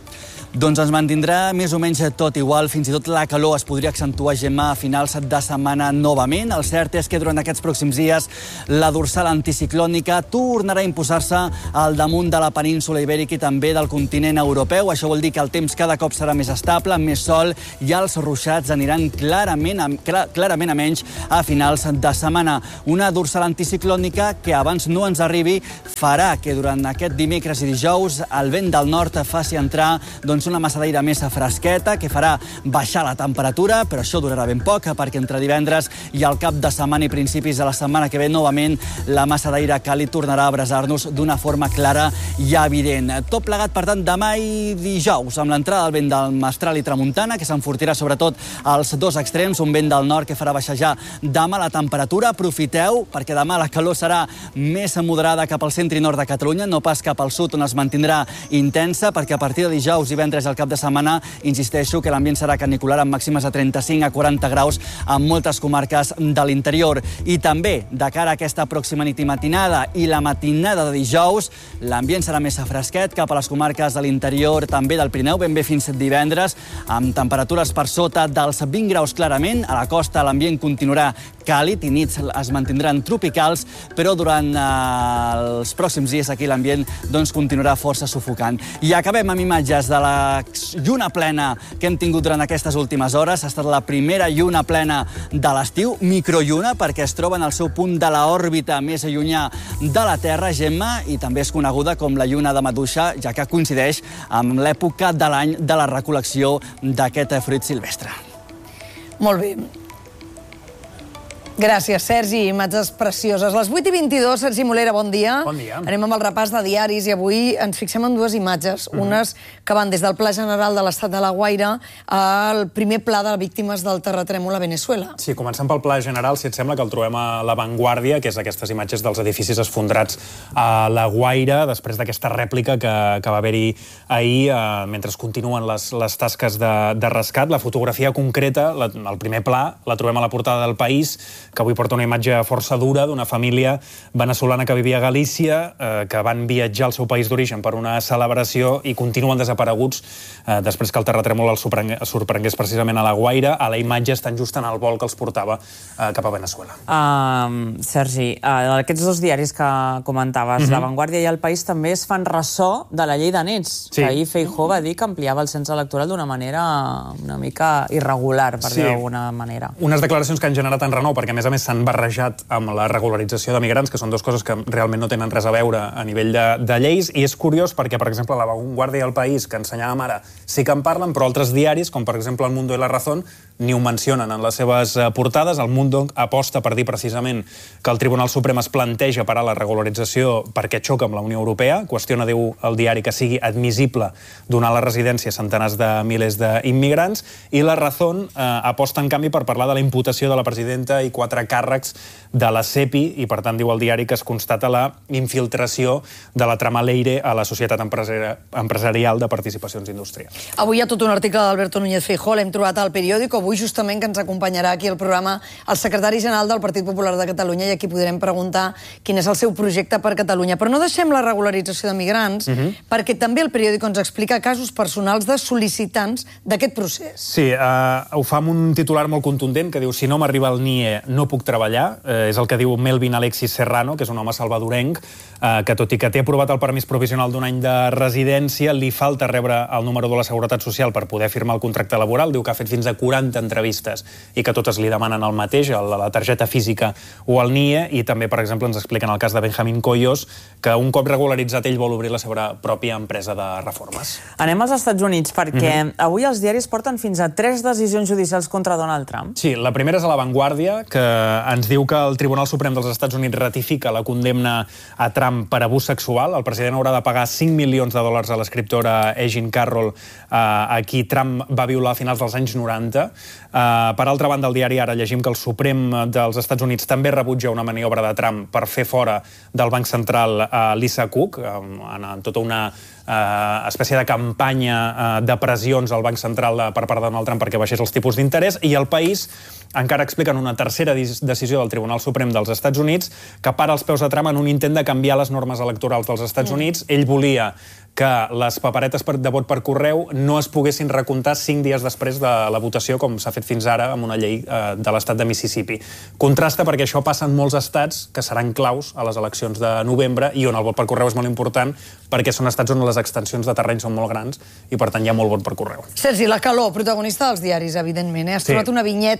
Doncs ens mantindrà més o menys tot igual, fins i tot la calor es podria accentuar, Gemma, a finals de setmana novament. El cert és que durant aquests pròxims dies la dorsal anticiclònica tornarà a imposar-se al damunt de la península ibèrica i també del continent europeu. Això vol dir que el temps cada cop serà més estable, amb més sol, i els ruixats aniran clarament a menys a finals de setmana. Una dorsal anticiclònica que abans no ens arribi farà que durant aquest dimecres i dijous el vent del nord faci entrar doncs, una massa d'aire més fresqueta que farà baixar la temperatura, però això durarà ben poc, perquè entre divendres i el cap de setmana i principis de la setmana que ve, novament, la massa d'aire càlid tornarà a abrasar-nos d'una forma clara i evident. Tot plegat, per tant, demà i dijous, amb l'entrada del vent del mestral i tramuntana, que s'enfortirà sobretot als dos extrems, un vent del nord que farà baixar ja demà la temperatura. Aprofiteu, perquè demà la calor serà més moderada cap al centre i nord de Catalunya, no pas cap al sud, on es mantindrà intensa, perquè a partir de dijous, divendres i el cap de setmana, insisteixo que l'ambient serà canicular amb màximes de 35 a 40 graus en moltes comarques de l'interior. I també, de cara a aquesta pròxima nit i matinada i la matinada de dijous, l'ambient serà més fresquet cap a les comarques de l'interior, també del Pirineu, ben bé fins divendres, amb temperatures per sota dels 20 graus clarament. A la costa l'ambient continuarà càlid i nits es mantindran tropicals, però durant els pròxims dies aquí l'ambient continuarà força sufocant. I acabem amb imatges de la lluna plena que hem tingut durant aquestes últimes hores. Ha estat la primera lluna plena de l'estiu, microlluna, perquè es troba en el seu punt de l'òrbita més allunyà de la Terra, Gemma, i també és coneguda com la lluna de Maduixa, ja que coincideix amb l'època de l'any de la recol·lecció d'aquest fruit silvestre. Molt bé. Gràcies, Sergi. Imatges precioses. Les 8:22, Sergi Molera, bon dia. Bon dia. Anem amb el repàs de diaris i avui ens fixem en dues imatges. Unes que van des del Pla General de l'Estat de la Guaira al primer pla de víctimes del terratrèmol a Venezuela. Sí, començant pel Pla General, si et sembla, que el trobem a La Vanguardia, que és aquestes imatges dels edificis esfondrats a la Guaira, després d'aquesta rèplica que va haver-hi ahir, mentre es continuen les tasques de rescat. La fotografia concreta, el primer pla, la trobem a la portada del País, que avui porta una imatge força dura d'una família venezolana que vivia a Galícia, que van viatjar al seu país d'origen per una celebració i continuen desapareguts després que el terratrèmol els sorprengués precisament a la Guaira. A la imatge estan just en el vol que els portava cap a Venezuela. Sergi, aquests dos diaris que comentaves, La Vanguardia i El País, també es fan ressò de la llei de nets, que ahir Feijóo va dir que ampliava el cens electoral d'una manera una mica irregular, per dir-ho d'alguna manera. Unes declaracions que han generat enrenou, perquè a més s'han barrejat amb la regularització de migrants, que són dues coses que realment no tenen res a veure a nivell de lleis, i és curiós perquè, per exemple, La Vanguardia i El País, que ensenyàvem ara, sí que en parlen, però altres diaris, com per exemple El Mundo i La Razón, ni ho mencionen en les seves portades. El Mundo aposta per dir precisament que el Tribunal Suprem es planteja parar la regularització perquè xoca amb la Unió Europea, qüestiona, diu el diari, que sigui admissible donar la residència a centenars de milers d'immigrants, i La Razón aposta, en canvi, per parlar de la imputació de la presidenta i 4 càrrecs de la CEPI, i per tant diu el diari que es constata la infiltració de la trama Leire a la societat empresarial de participacions industrials. Avui hi ha tot un article d'Alberto Núñez Feijóo, l'hem trobat al periòdico, avui justament que ens acompanyarà aquí al programa el secretari general del Partit Popular de Catalunya, i aquí podrem preguntar quin és el seu projecte per Catalunya. Però no deixem la regularització de migrants, perquè també el periòdico ens explica casos personals de sol·licitants d'aquest procés. Sí, ho fa amb un titular molt contundent que diu: si no m'arriba el NIE no puc treballar. És el que diu Melvin Alexis Serrano, que és un home salvadorenc, que tot i que té aprovat el permís provisional d'un any de residència, li falta rebre el número de la Seguretat Social per poder firmar el contracte laboral. Diu que ha fet fins a 40 entrevistes i que totes li demanen el mateix, la targeta física o el NIE, i també, per exemple, ens expliquen el cas de Benjamín Coyos, que un cop regularitzat ell vol obrir la seva pròpia empresa de reformes. Anem als Estats Units, perquè avui els diaris porten fins a 3 decisions judicials contra Donald Trump. Sí, la primera és a La Vanguardia, que ens diu que el Tribunal Suprem dels Estats Units ratifica la condemna a Trump per abús sexual. El president haurà de pagar $5 milions a l'escriptora Jean Carroll, a qui Trump va violar a finals dels anys 90. Per altra banda, al diari Ara llegim que el Suprem dels Estats Units també rebutja una maniobra de Trump per fer fora del Banc Central Lisa Cook, en tota una espècie de campanya de pressions al Banc Central per part de Donald Trump perquè baixés els tipus d'interès. I El País encara expliquen una tercera decisió del Tribunal Suprem dels Estats Units que para els peus de Trump en un intent de canviar les normes electorals dels Estats Units. Ell volia que les paperetes de vot per correu no es poguessin recomptar 5 dies després de la votació, com s'ha fet fins ara amb una llei de l'estat de Mississippi. Contrasta perquè això passa en molts estats que seran claus a les eleccions de novembre i on el vot per correu és molt important perquè són estats on les extensions de terreny són molt grans i per tant hi ha molt vot per correu. Sergi, la calor, protagonista dels diaris, evidentment. Has trobat una vinyeta de La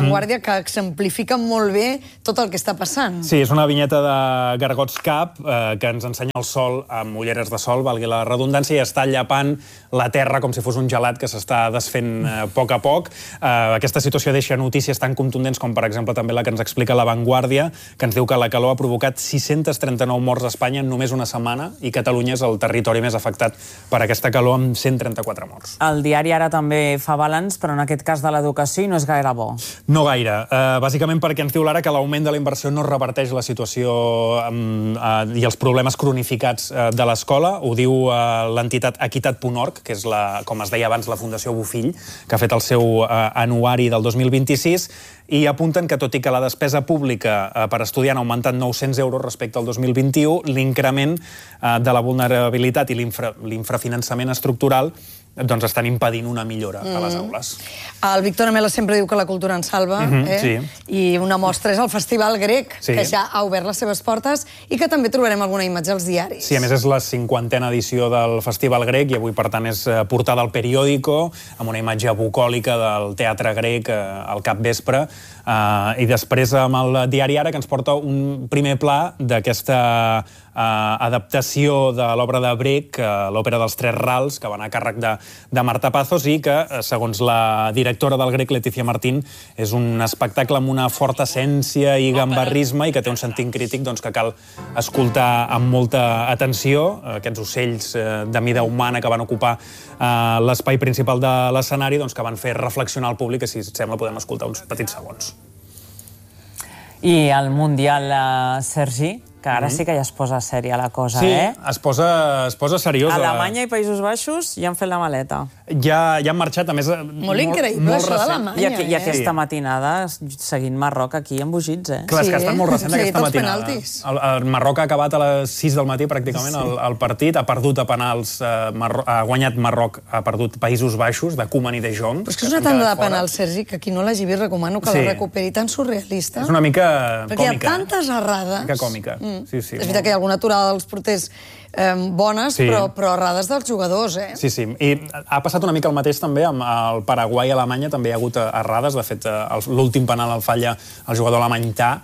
Vanguardia que exemplifica molt bé tot el que està passant. Sí, és una vinyeta de Gargots Cap que ens ensenya el sol amb ulleres de sol, valgui la redundància, i està llapant la terra com si fos un gelat que s'està desfent a poc. Aquesta situació deixa notícies tan contundents com, per exemple, també la que ens explica La Vanguardia, que ens diu que la calor ha provocat 639 morts a Espanya en només una setmana i Catalunya és el territori més afectat per aquesta calor amb 134 morts. El diari Ara també fa balanç, però en aquest cas de l'educació no és gaire bo. No gaire. Bàsicament perquè ens diu l'Ara que l'augment de la inversió no reverteix la situació i els problemes cronificats de l'escola. Ho diu l'entitat Equitat.org, que és, com es deia abans, la Fundació Bofill, que ha fet el seu anuari del 2026, i apunten que, tot i que la despesa pública per estudiant ha augmentat 900 euros respecte al 2021, l'increment de la vulnerabilitat i l'infrafinançament estructural doncs estan impedint una millora a les aules. El Víctor Amela sempre diu que la cultura ens salva, i una mostra és el Festival Grec, que ja ha obert les seves portes i que també trobarem alguna imatge als diaris. Sí, a més és la 50a edició del Festival Grec i avui, per tant, és portada al Periódico amb una imatge bucòlica del teatre grec al capvespre, i després amb el diari Ara, que ens porta un primer pla d'aquesta adaptació de l'obra de Brecht, l'òpera dels Tres Rals, que va anar a càrrec de Marta Pazos i que, segons la directora del Grec, Letícia Martín, és un espectacle amb una forta essència i gambarrisme i que té un sentit crític que cal escoltar amb molta atenció. Aquests ocells de mida humana que van ocupar l'espai principal de l'escenari, que van fer reflexionar el públic, que, si et sembla, podem escoltar uns petits segons. I el Mundial, Sergi, que ara sí que ja es posa sèria la cosa, es posa seriosa. Alemanya i Països Baixos ja han fet la maleta. Ja han marxat, a més... Molt increïble, això d'Alemanya. I aquesta matinada, seguint Marroc aquí, embogits, Clar, és que ha estat molt recent aquesta matinada. El Marroc ha acabat a les 6 del matí, pràcticament, el partit. Ha perdut a penals, ha guanyat Marroc, ha perdut Països Baixos, de Koeman i de Jong. Però és que és una tanda de penals, Sergi, que qui no l'hagi vist recomano que la recuperi, tan surrealista. És una mica còmica. Perquè hi ha tantes errades. Mica còmica. Sí, és veritat que hi ha alguna aturada dels porters bones, però errades dels jugadors, Sí, i ha passat una mica el mateix també amb el Paraguai i Alemanya, també hi ha hagut errades. De fet, l'últim penal el falla el jugador alemany Tah,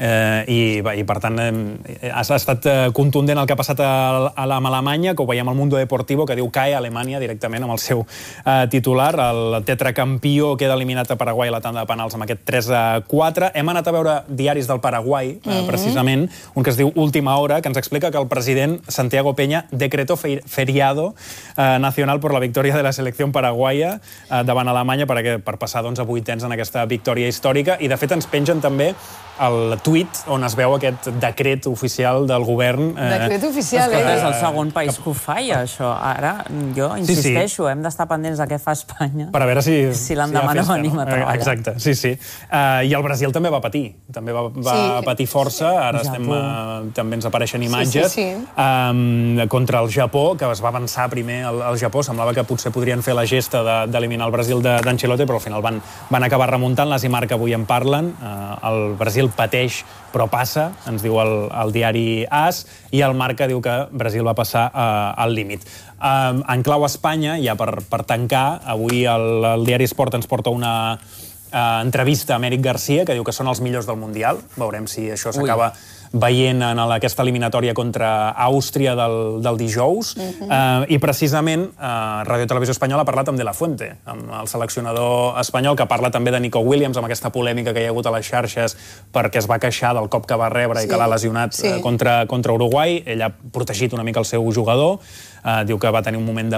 i per tant ha estat contundent el que ha passat amb Alemanya, que ho veiem al Mundo Deportivo, que diu cae Alemanya directament amb el seu titular. El tetracampió queda eliminat a Paraguai a la tanda de penals amb aquest 3-4. Hem anat a veure diaris del Paraguai, precisament, un que es diu Última Hora, que ens explica que el president Santiago Peña decretó feriado nacional por la victòria de la selecció paraguaia davant Alemanya per passar a vuitens en aquesta victòria històrica, i de fet ens pengen també el tuit on es veu aquest decret oficial del govern. Decret oficial, És el segon país que ho fa, això. Ara, jo insisteixo, hem d'estar pendents de què fa Espanya. Per a veure si l'endemà no venim a treballar. Exacte, sí. I el Brasil també va patir. També va patir força. Ara també ens apareixen imatges. Contra el Japó, que es va avançar primer al Japó. Semblava que potser podrien fer la gesta d'eliminar el Brasil d'Ancelotti, però al final van acabar remuntant. Les i Marca avui en parlen. El Brasil pateix però passa, ens diu el diari AS, i el Marca diu que Brasil va passar al límit. En clau Espanya, ja per tancar, avui el diari Esport ens porta una entrevista a Amèric Garcia, que diu que són els millors del Mundial. Veurem si això s'acaba veient en aquesta eliminatòria contra Àustria del dijous. I precisament Ràdio Televisió Espanyola ha parlat amb De La Fuente, amb el seleccionador espanyol, que parla també de Nico Williams, amb aquesta polèmica que hi ha hagut a les xarxes perquè es va queixar del cop que va rebre i que l'ha lesionat contra Uruguai. Ell ha protegit una mica el seu jugador. Diu que va tenir un moment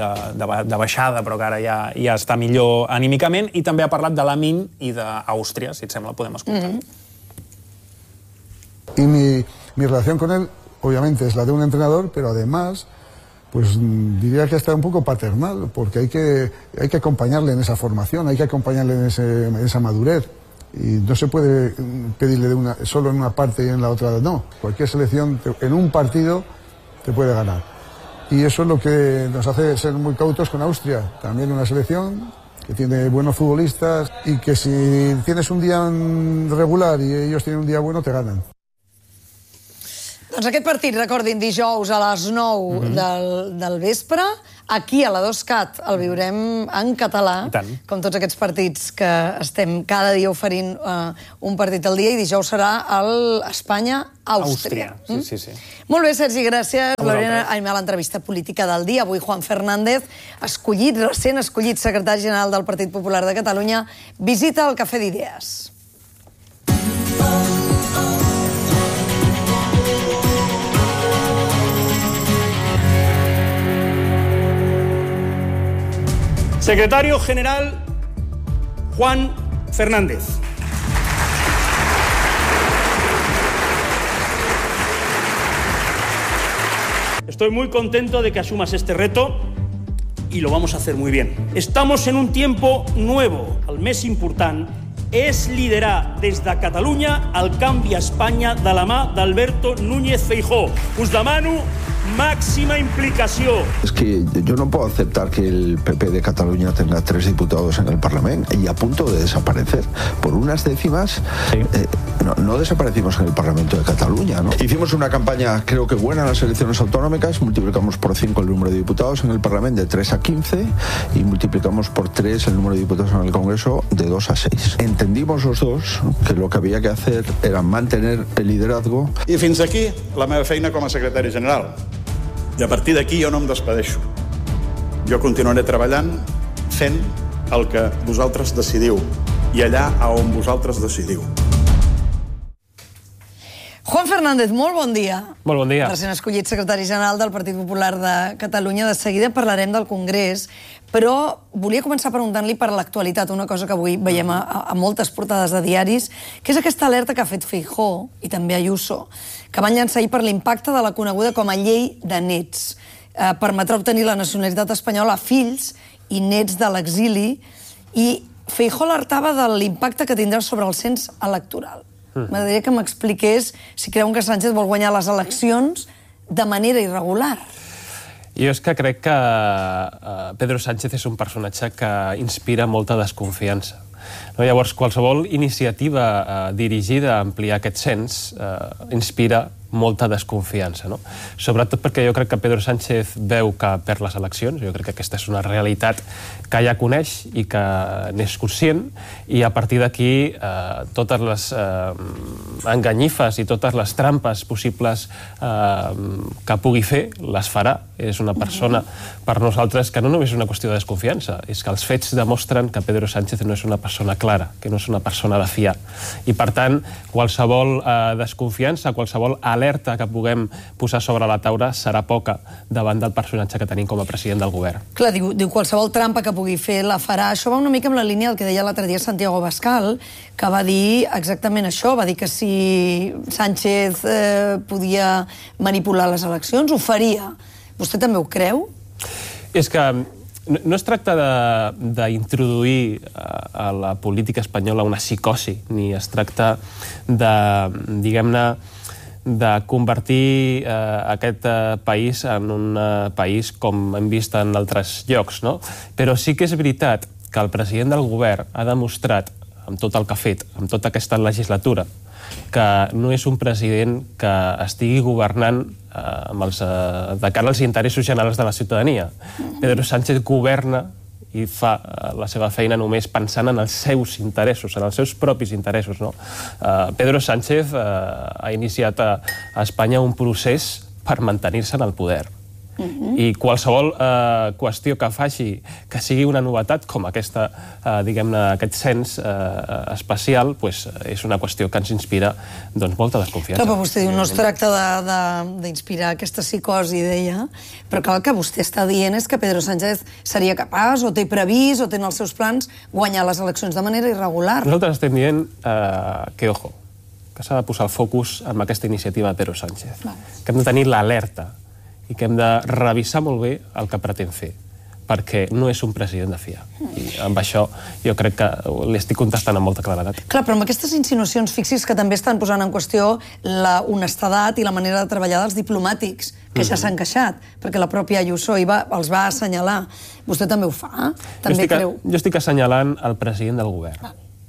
de baixada, però que ara ja està millor anímicament. I també ha parlat de Lamine i d'Àustria. Si et sembla, podem escoltar. Y mi relación con él, obviamente, es la de un entrenador, pero además, pues diría que está un poco paternal, porque hay que acompañarle en esa formación, hay que acompañarle en esa madurez. Y no se puede pedirle solo en una parte y en la otra no. Cualquier selección, en un partido, te puede ganar. Y eso es lo que nos hace ser muy cautos con Austria. También una selección que tiene buenos futbolistas y que si tienes un día regular y ellos tienen un día bueno, te ganan. Doncs aquest partit, recordin, dijous a les 9 del vespre. Aquí, a la 2CAT, el viurem en català, com tots aquests partits que estem cada dia oferint un partit al dia, i dijous serà l'Espanya-Àustria. Sí. Molt bé, Sergi, gràcies. Lorena, anem a l'entrevista política del dia. Avui Juan Fernández, recent escollit secretari general del Partit Popular de Catalunya, visita el Cafè d'Idees. Secretario General Juan Fernández. Estoy muy contento de que asumas este reto y lo vamos a hacer muy bien. Estamos en un tiempo nuevo. El més important és liderar des de Catalunya el canvi a Espanya de la mà d'Alberto Núñez Feijóo. Us demano máxima implicació. Es que yo no puedo aceptar que el PP de Cataluña tenga 3 diputados en el Parlamento y a punto de desaparecer. Por unas décimas no desaparecimos en el Parlamento de Cataluña, ¿no? Hicimos una campaña, creo que buena, en las elecciones autonómicas, multiplicamos por 5 el número de diputados en el Parlamento de 3 a 15 y multiplicamos por 3 el número de diputados en el Congreso de 2 a 6. Entendimos los dos que lo que había que hacer era mantener el liderazgo. I fins aquí la meva feina com a secretari general. I a partir d'aquí jo no em despedeixo. Jo continuaré treballant fent el que vosaltres decidiu i allà on vosaltres decidiu. Juan Fernández, molt bon dia. Molt bon dia. Recent escollit secretari general del Partit Popular de Catalunya. De seguida parlarem del Congrés, però volia començar preguntant-li per l'actualitat, una cosa que avui veiem a moltes portades de diaris, que és aquesta alerta que ha fet Feijóo i també Ayuso, que van llançar ahir per l'impacte de la coneguda com a llei de nets. Permetrà obtenir la nacionalitat espanyola a fills i nets de l'exili, i Feijóo alertava de l'impacte que tindrà sobre el cens electoral. M'agradaria que m'expliqués si creuen que Sánchez vol guanyar les eleccions de manera irregular. Jo és que crec que Pedro Sánchez és un personatge que inspira molta desconfiança. Llavors, qualsevol iniciativa dirigida a ampliar aquest cens inspira molta desconfiança. Sobretot perquè jo crec que Pedro Sánchez veu que perd les eleccions. Jo crec que aquesta és una realitat que ja coneix i que n'és conscient, i a partir d'aquí totes les enganyifes i totes les trampes possibles que pugui fer les farà. És una persona, per nosaltres, que no només és una qüestió de desconfiança, és que els fets demostren que Pedro Sánchez no és una persona clara, que no és una persona de fiar. I, per tant, qualsevol desconfiança, qualsevol alerta que puguem posar sobre la taula serà poca davant del personatge que tenim com a president del govern. Clar, diu qualsevol trampa que pugui fer la farà. Això va una mica amb la línia del que deia l'altre dia Santiago Abascal, que va dir exactament això, va dir que si Sánchez podia manipular les eleccions, ho faria. Vostè també ho creu? És que no es tracta d'introduir a la política espanyola una psicosi, ni es tracta de, diguem-ne, de convertir aquest país en un país com hem vist en altres llocs, no? Però sí que és veritat que el president del govern ha demostrat, amb tot el que ha fet, amb tota aquesta legislatura, que no és un president que estigui governant de cara als interessos generals de la ciutadania. Pedro Sánchez governa i fa la seva feina només pensant en els seus interessos, en els seus propis interessos. Pedro Sánchez ha iniciat a Espanya un procés per mantenir-se en el poder. I qualsevol qüestió que faci que sigui una novetat, com aquesta, diguem-ne, aquest cens especial, és una qüestió que ens inspira molta desconfiança. Clar, però vostè diu, no es tracta d'inspirar aquesta psicosi, deia, però clar, el que vostè està dient és que Pedro Sánchez seria capaç, o té previst, o té en els seus plans, guanyar les eleccions de manera irregular. Nosaltres estem dient que, ojo, que s'ha de posar el focus en aquesta iniciativa de Pedro Sánchez, que hem de tenir l'alerta i que hem de revisar molt bé el que pretén fer, perquè no és un president de fiar. I amb això jo crec que li estic contestant amb molta claredat. Clar, però amb aquestes insinuacions, fixi's que també estan posant en qüestió la honestedat i la manera de treballar dels diplomàtics, que ja s'han queixat, perquè la pròpia Ayuso els va assenyalar. Vostè també ho fa? Jo estic assenyalant el president del govern.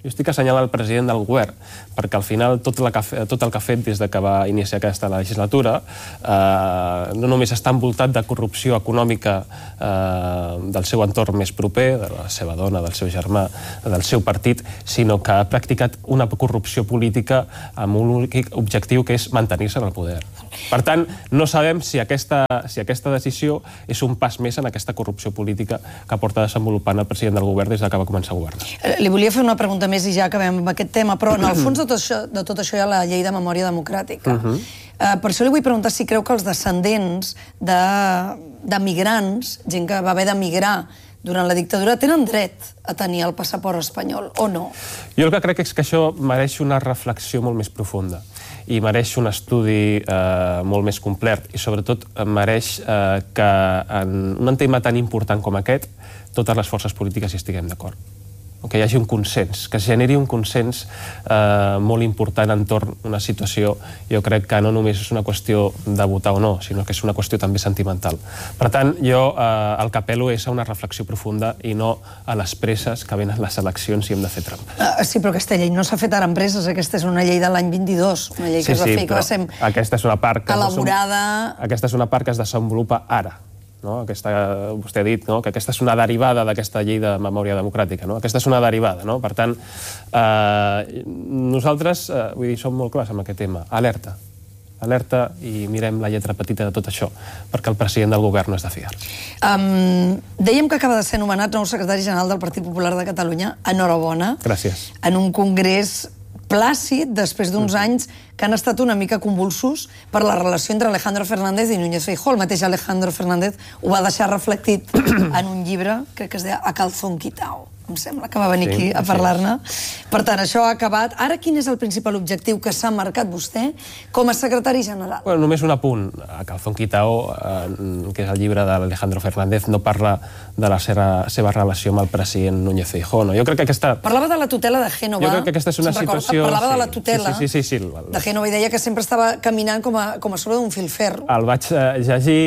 Jo estic assenyalant el president del govern, perquè al final tot el que ha fet des que va iniciar aquesta legislatura no només està envoltat de corrupció econòmica del seu entorn més proper, de la seva dona, del seu germà, del seu partit, sinó que ha practicat una corrupció política amb un únic objectiu, que és mantenir-se en el poder. Per tant, no sabem si aquesta decisió és un pas més en aquesta corrupció política que porta desenvolupant el president del govern des que va començar a governar. Li volia fer una pregunta més i ja acabem amb aquest tema, però en el fons de tot això hi ha la llei de memòria democràtica. Per això li vull preguntar si creu que els descendents de migrants, gent que va haver d'emigrar durant la dictadura, tenen dret a tenir el passaport espanyol, o no? Jo el que crec és que això mereix una reflexió molt més profunda i mereix un estudi molt més complet i sobretot mereix que en un tema tan important com aquest totes les forces polítiques hi estiguem d'acord. Que hi hagi un consens, que es generi un consens molt important entorn una situació, jo crec que no només és una qüestió de votar o no, sinó que és una qüestió també sentimental. Per tant, jo el que apel·lo és a una reflexió profunda i no a les presses que venen les eleccions i hem de fer trampa. Sí, però aquesta llei no s'ha fet ara amb presses, aquesta és una llei de l'any 22, una llei que es va fer i que va ser elaborada... Aquesta és una part que es desenvolupa ara. Vostè ha dit que aquesta és una derivada d'aquesta llei de memòria democràtica. Aquesta és una derivada. Per tant, nosaltres som molt clars amb aquest tema. Alerta i mirem la lletra petita de tot això, perquè el president del govern no és de fiar. Dèiem que acaba de ser nomenat nou secretari general del Partit Popular de Catalunya. Enhorabona. Gràcies. En un congrés plàcid, després d'uns anys que han estat una mica convulsos per la relació entre Alejandro Fernández i Núñez Feijóo. El mateix Alejandro Fernández ho va deixar reflectit en un llibre, crec que es deia A calzón quitao. Em sembla que va venir aquí a parlar-ne. Per tant, això ha acabat. Ara, quin és el principal objectiu que s'ha marcat vostè com a secretari general? Només un apunt. A calzón quitao, que és el llibre d'Alejandro Fernández, no parla de la seva relació amb el president Núñez Feijóo. Jo crec que aquesta... Parlava de la tutela de Génova. Jo crec que aquesta és una situació... Parlava de la tutela de Génova i deia que sempre estava caminant com a sobre d'un filferro. El vaig llegir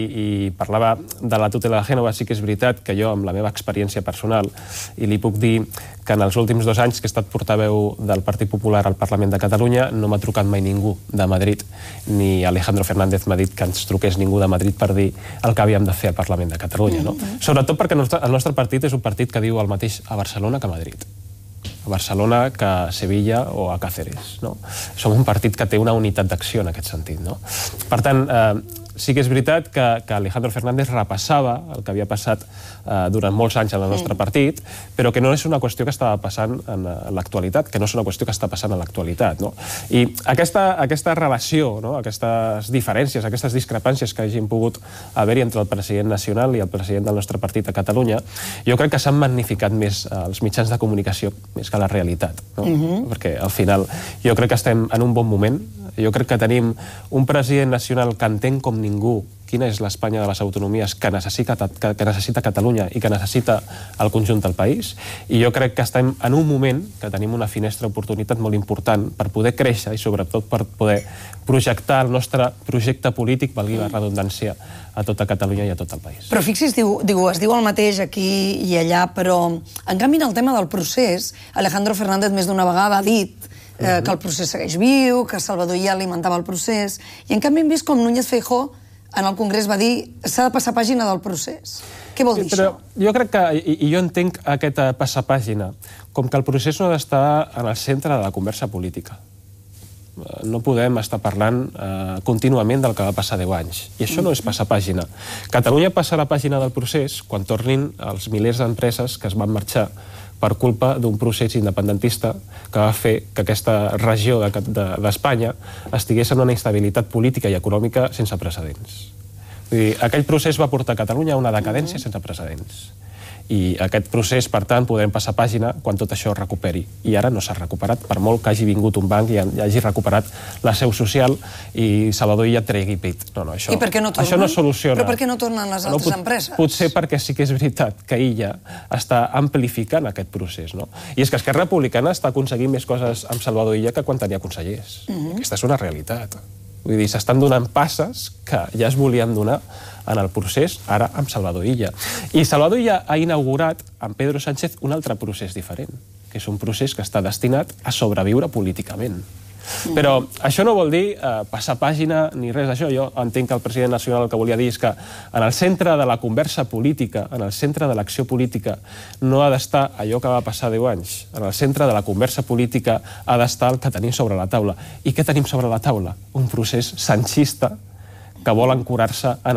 i parlava de la tutela de Génova. Sí que és veritat que jo, amb la meva experiència personal, i li puc dir que en els últims 2 anys que he estat portaveu del Partit Popular al Parlament de Catalunya no m'ha trucat mai ningú de Madrid, ni Alejandro Fernández m'ha dit que ens truqués ningú de Madrid per dir el que havíem de fer al Parlament de Catalunya. Sobretot perquè el nostre partit és un partit que diu el mateix a Barcelona que a Madrid, a Barcelona que a Sevilla o a Cáceres. Som un partit que té una unitat d'acció en aquest sentit. Per tant, sí que és veritat que Alejandro Fernández repassava el que havia passat durant molts anys en el nostre partit, però que no és una qüestió que estava passant en l'actualitat, que no és una qüestió que està passant en l'actualitat. I aquesta relació, aquestes diferències, aquestes discrepàncies que hagin pogut haver-hi entre el president nacional i el president del nostre partit a Catalunya, jo crec que s'han magnificat més els mitjans de comunicació més que la realitat. Perquè al final jo crec que estem en un bon moment. Jo crec que tenim un president nacional que entén com ningú quina és l'Espanya de les autonomies que necessita Catalunya i que necessita el conjunt del país. I jo crec que estem en un moment que tenim una finestra d'oportunitat molt important per poder créixer i sobretot per poder projectar el nostre projecte polític, valgui la redundància, a tota Catalunya i a tot el país. Però fixi's, es diu el mateix aquí i allà, però en canvi en el tema del procés, Alejandro Fernández més d'una vegada ha dit que el procés segueix viu, que Salvador Illa alimentava el procés, i en canvi hem vist com Núñez Feijóo en el Congrés va dir s'ha de passar pàgina del procés. Què vol dir això? Jo crec que, i jo entenc aquest passar pàgina, com que el procés no ha d'estar en el centre de la conversa política. No podem estar parlant contínuament del que va passar 10 anys. I això no és passar pàgina. Catalunya passa la pàgina del procés quan tornin els milers d'empreses que es van marxar per culpa d'un procés independentista que va fer que aquesta regió d'Espanya estigués en una instabilitat política i econòmica sense precedents. Vull dir, aquell procés va portar Catalunya a una decadència sense precedents. I aquest procés, per tant, podrem passar pàgina quan tot això es recuperi. I ara no s'ha recuperat, per molt que hagi vingut un banc i hagi recuperat la seu social i Salvador Illa tregui pit. I per què no tornen? Això no soluciona. Però per què no tornen les altres empreses? Potser perquè sí que és veritat que Illa està amplificant aquest procés. I és que Esquerra Republicana està aconseguint més coses amb Salvador Illa que quan tenia consellers. Aquesta és una realitat. Vull dir, s'estan donant passes que ja es volien donar en el procés, ara amb Salvador Illa. I Salvador Illa ha inaugurat amb Pedro Sánchez un altre procés diferent, que és un procés que està destinat a sobreviure políticament. Però això no vol dir passar pàgina ni res d'això. Jo entenc que el president nacional el que volia dir és que en el centre de la conversa política, en el centre de l'acció política, no ha d'estar allò que va passar 10 anys. En el centre de la conversa política ha d'estar el que tenim sobre la taula. I què tenim sobre la taula? Un procés sanchista que vol ancorar-se en